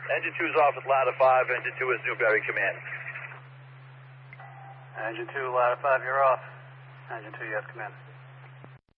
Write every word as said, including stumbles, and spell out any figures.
Engine two is off at ladder five. Engine two is Newberry command. Engine two, ladder five, you're off. Engine two, you have command.